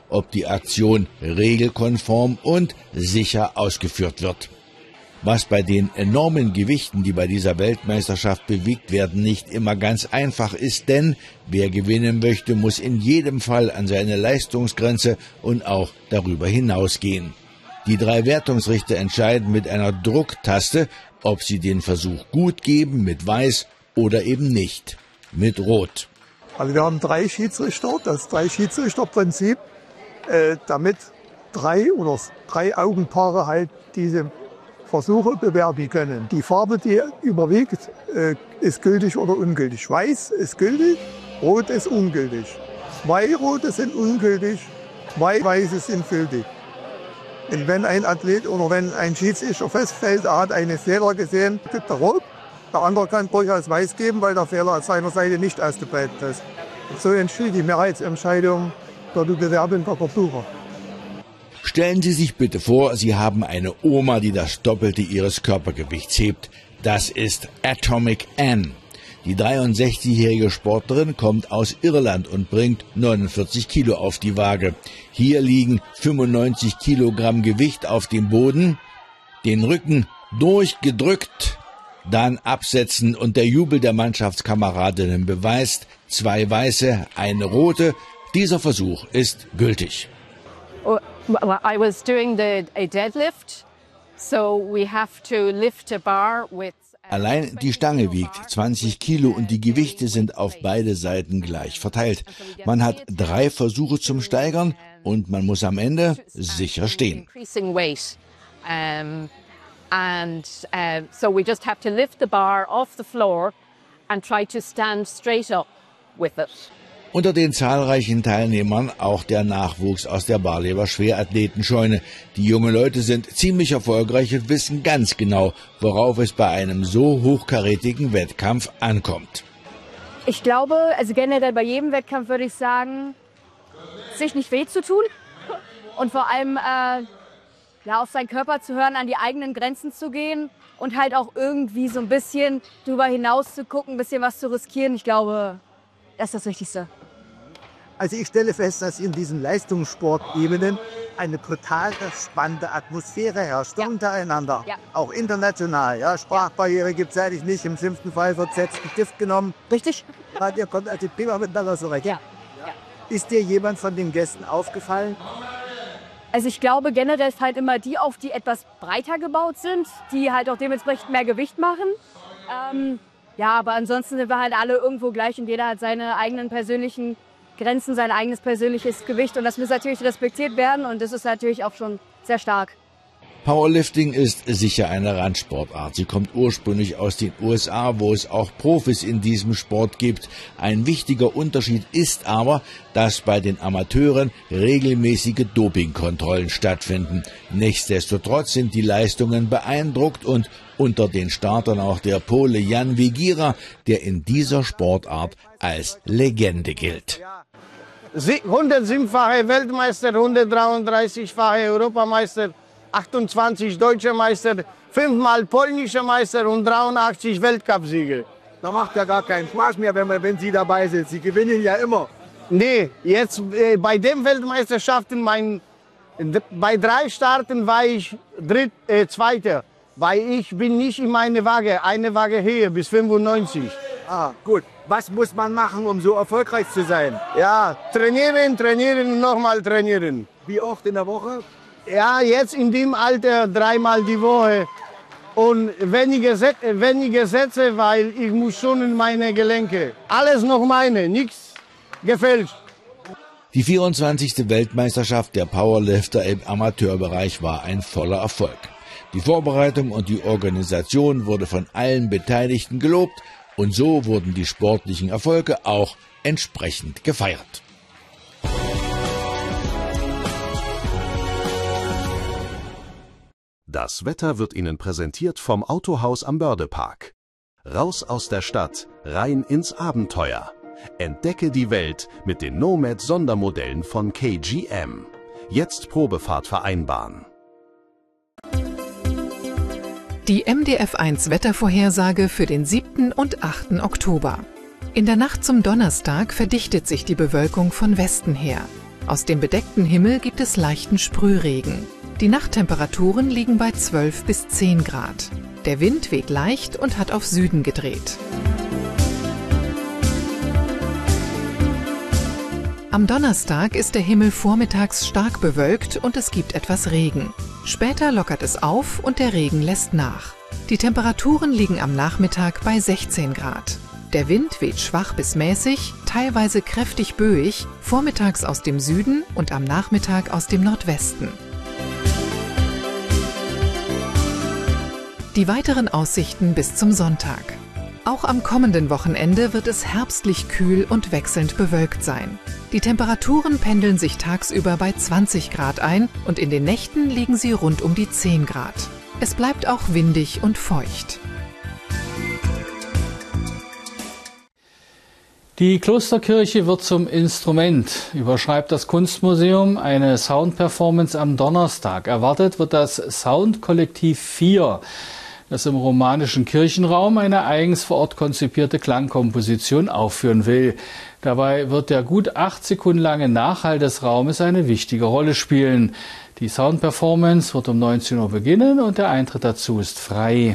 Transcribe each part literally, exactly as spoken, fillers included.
ob die Aktion regelkonform und sicher ausgeführt wird. Was bei den enormen Gewichten, die bei dieser Weltmeisterschaft bewegt werden, nicht immer ganz einfach ist, denn wer gewinnen möchte, muss in jedem Fall an seine Leistungsgrenze und auch darüber hinausgehen. Die drei Wertungsrichter entscheiden mit einer Drucktaste, ob sie den Versuch gut geben, mit Weiß oder eben nicht, mit Rot. Also wir haben drei Schiedsrichter, das drei Schiedsrichterprinzip, äh, damit drei oder drei Augenpaare halt diese Versuche bewerten können. Die Farbe, die überwiegt, äh, ist gültig oder ungültig. Weiß ist gültig, Rot ist ungültig. Zwei Rote sind ungültig, zwei Weiße sind gültig. Und wenn ein Athlet oder wenn ein Schiedsrichter feststellt, er hat einen Fehler gesehen, gibt er Rot. Der andere kann durchaus Weiß geben, weil der Fehler auf seiner Seite nicht ausgebreitet ist. Und so entsteht die Mehrheitsentscheidung für die Bewerbung der Versucher. Stellen Sie sich bitte vor, Sie haben eine Oma, die das Doppelte ihres Körpergewichts hebt. Das ist Atomic Ann. Die dreiundsechzigjährige Sportlerin kommt aus Irland und bringt neunundvierzig Kilo auf die Waage. Hier liegen fünfundneunzig Kilogramm Gewicht auf dem Boden, den Rücken durchgedrückt, dann absetzen und der Jubel der Mannschaftskameradinnen beweist, zwei weiße, eine rote. Dieser Versuch ist gültig. I was doing the, a deadlift, so we have to lift a bar with. Allein die Stange wiegt zwanzig Kilo und die Gewichte sind auf beide Seiten gleich verteilt. Man hat drei Versuche zum Steigern und man muss am Ende sicher stehen. And uh, so we just have to lift the bar off the floor and try to stand straight up with it. Unter den zahlreichen Teilnehmern auch der Nachwuchs aus der Barlever Schwerathletenscheune. Die jungen Leute sind ziemlich erfolgreich und wissen ganz genau, worauf es bei einem so hochkarätigen Wettkampf ankommt. Ich glaube, also generell bei jedem Wettkampf würde ich sagen, sich nicht weh zu tun und vor allem äh, ja, auf seinen Körper zu hören, an die eigenen Grenzen zu gehen und halt auch irgendwie so ein bisschen drüber hinaus zu gucken, ein bisschen was zu riskieren. Ich glaube, das ist das Wichtigste. Also ich stelle fest, dass in diesen Leistungssportebenen eine total spannende Atmosphäre herrscht, ja, untereinander, ja, auch international. Ja, Sprachbarriere gibt es eigentlich nicht, im schlimmsten Fall wird selbst ein Stift genommen. Richtig. Ihr kommt also prima miteinander zurecht. Ja. Ja. Ist dir jemand von den Gästen aufgefallen? Also ich glaube, generell fallen immer die auf, die etwas breiter gebaut sind, die halt auch dementsprechend mehr Gewicht machen. Ähm, ja, aber ansonsten sind wir halt alle irgendwo gleich und jeder hat seine eigenen persönlichen Grenzen, sein eigenes persönliches Gewicht und das muss natürlich respektiert werden und das ist natürlich auch schon sehr stark. Powerlifting ist sicher eine Randsportart. Sie kommt ursprünglich aus den U S A, wo es auch Profis in diesem Sport gibt. Ein wichtiger Unterschied ist aber, dass bei den Amateuren regelmäßige Dopingkontrollen stattfinden. Nichtsdestotrotz sind die Leistungen beeindruckt und unter den Startern auch der Pole Jan Vigira, der in dieser Sportart als Legende gilt. hundertsiebfache Weltmeister, hundertdreiunddreißigfache Europameister, achtundzwanzig deutsche Meister, fünfmal polnische Meister und dreiundachtzig Weltcupsiege. Da macht ja gar keinen Spaß mehr, wenn, man, wenn Sie dabei sind. Sie gewinnen ja immer. Nee, jetzt äh, bei den Weltmeisterschaften, mein, bei drei Starten war ich dritt, äh, Zweiter. Weil ich bin nicht in meine Waage, eine Waage höher bis fünfundneunzig. Ah, gut. Was muss man machen, um so erfolgreich zu sein? Ja, trainieren, trainieren und nochmal trainieren. Wie oft in der Woche? Ja, jetzt in dem Alter dreimal die Woche. Und wenige, wenige Sätze, weil ich muss schon in meine Gelenke. Alles noch meine, nichts gefälscht. Die vierundzwanzigste Weltmeisterschaft der Powerlifter im Amateurbereich war ein voller Erfolg. Die Vorbereitung und die Organisation wurde von allen Beteiligten gelobt und so wurden die sportlichen Erfolge auch entsprechend gefeiert. Das Wetter wird Ihnen präsentiert vom Autohaus am Bördepark. Raus aus der Stadt, rein ins Abenteuer. Entdecke die Welt mit den Nomad-Sondermodellen von K G M. Jetzt Probefahrt vereinbaren. Die M D F eins Wettervorhersage für den siebten und achten Oktober. In der Nacht zum Donnerstag verdichtet sich die Bewölkung von Westen her. Aus dem bedeckten Himmel gibt es leichten Sprühregen. Die Nachttemperaturen liegen bei zwölf bis zehn Grad. Der Wind weht leicht und hat auf Süden gedreht. Am Donnerstag ist der Himmel vormittags stark bewölkt und es gibt etwas Regen. Später lockert es auf und der Regen lässt nach. Die Temperaturen liegen am Nachmittag bei sechzehn Grad. Der Wind weht schwach bis mäßig, teilweise kräftig böig, vormittags aus dem Süden und am Nachmittag aus dem Nordwesten. Die weiteren Aussichten bis zum Sonntag. Auch am kommenden Wochenende wird es herbstlich kühl und wechselnd bewölkt sein. Die Temperaturen pendeln sich tagsüber bei zwanzig Grad ein und in den Nächten liegen sie rund um die zehn Grad. Es bleibt auch windig und feucht. Die Klosterkirche wird zum Instrument, überschreibt das Kunstmuseum. Eine Soundperformance am Donnerstag. Erwartet wird das Soundkollektiv vier, das im romanischen Kirchenraum eine eigens vor Ort konzipierte Klangkomposition aufführen will. Dabei wird der gut acht Sekunden lange Nachhall des Raumes eine wichtige Rolle spielen. Die Soundperformance wird um neunzehn Uhr beginnen und der Eintritt dazu ist frei.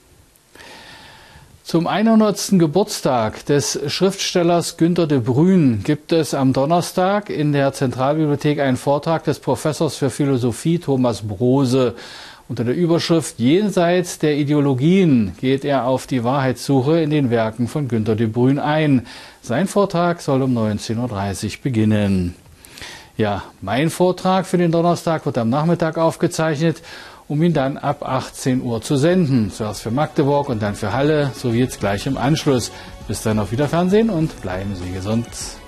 Zum hundertsten Geburtstag des Schriftstellers Günter de Bruyne gibt es am Donnerstag in der Zentralbibliothek einen Vortrag des Professors für Philosophie Thomas Brose. Unter der Überschrift Jenseits der Ideologien geht er auf die Wahrheitssuche in den Werken von Günter de Bruyne ein. Sein Vortrag soll um neunzehn Uhr dreißig beginnen. Ja, mein Vortrag für den Donnerstag wird am Nachmittag aufgezeichnet, um ihn dann ab achtzehn Uhr zu senden. Zuerst für Magdeburg und dann für Halle, sowie jetzt gleich im Anschluss. Bis dann auf Wiederfernsehen und bleiben Sie gesund.